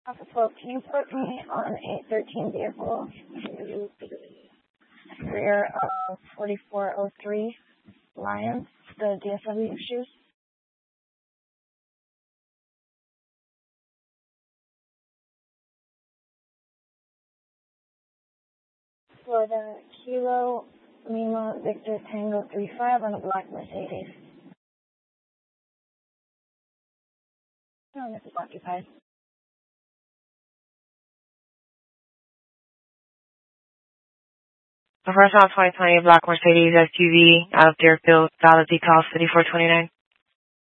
So can you put me on a 13 vehicle to the rear of 4403 Lions, the DSW issues? For the Kilo Lima Victor Tango 35 on a black Mercedes. Oh, this is occupied. The first round 2020 black Mercedes SUV out of Deerfield, valid decals 5429.